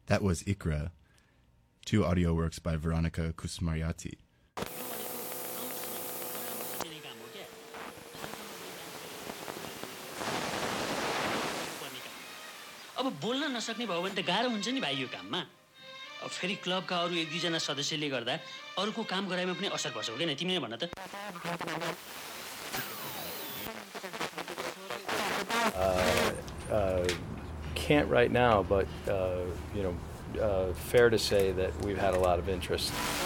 That was Ikra, 2 audio works by Veronica Kusmariati. अब बोल्न नसक्ने भयो भने त गाह्रो हुन्छ नि भाइ यो काममा। अब फेरि क्लबका अरू 1-2 जना सदस्यले गर्दा अरूको काम गराइमा पनि असर पर्छ हैन तिमीले भन त। Can't right now, but fair to say that we've had a lot of interest